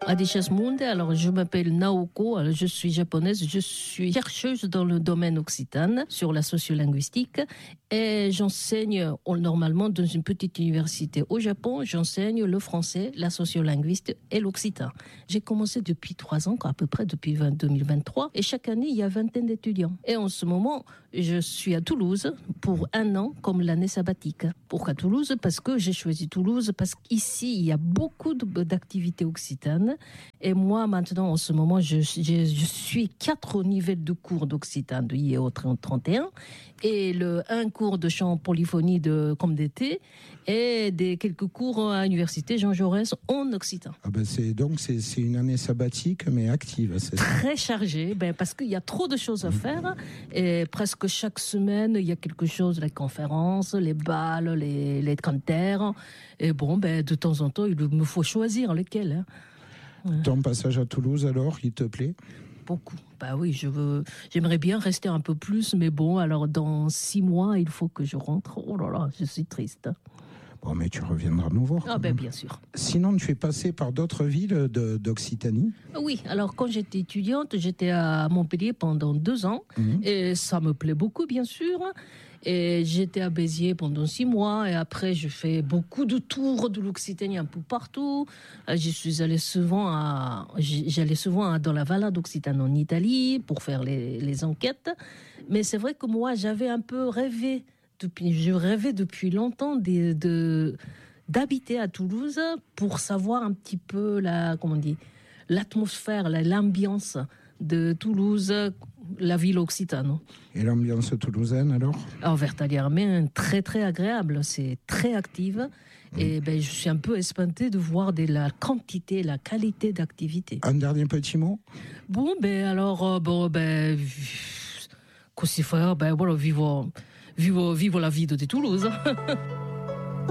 Adichas Monde, alors je m'appelle Naoko, alors je suis japonaise, je suis chercheuse dans le domaine occitan sur la sociolinguistique et j'enseigne normalement dans une petite université au Japon, j'enseigne le français, la sociolinguiste et l'occitan. J'ai commencé depuis 3 ans, à peu près depuis 2023 et chaque année il y a vingtaine d'étudiants. Et en ce moment, je suis à Toulouse pour 1 an comme l'année sabbatique. Pourquoi Toulouse? Parce que j'ai choisi Toulouse parce qu'ici il y a beaucoup d'activités occitanes. Et moi, maintenant, en ce moment, je suis 4 niveaux de cours d'occitan de IEO 31 et un cours de chant polyphonie comme d'été et quelques cours à l'université Jean Jaurès en occitan. Ah ben c'est une année sabbatique mais active. Très chargée, parce qu'il y a trop de choses à faire et presque chaque semaine il y a quelque chose, les conférences, les balles, les cantaires et de temps en temps il me faut choisir lequel. Ton passage à Toulouse alors, il te plaît? Beaucoup. Oui, j'aimerais bien rester un peu plus, mais alors dans 6 mois, il faut que je rentre. Oh là là, je suis triste. Bon, mais tu reviendras nous voir. Ah bien sûr. Sinon, tu es passé par d'autres villes d'Occitanie? Oui, alors quand j'étais étudiante, j'étais à Montpellier pendant 2 ans, et ça me plaît beaucoup, bien sûr. Et j'étais à Béziers pendant 6 mois, et après, je fais beaucoup de tours de l'Occitanie un peu partout. J'allais souvent dans la Vallée d'Occitanie en Italie pour faire les enquêtes. Mais c'est vrai que moi, j'avais un peu rêvé. Je rêvais depuis longtemps d'habiter à Toulouse pour savoir un petit peu l'atmosphère, l'ambiance de Toulouse, la ville occitane. Et l'ambiance toulousaine alors? Vertalière-Main, très très agréable, c'est très active. Et je suis un peu espantée de voir la quantité, la qualité d'activité. Un dernier petit mot? Qu'est-ce qu'il faut faire? Vivre la vie de Toulouse.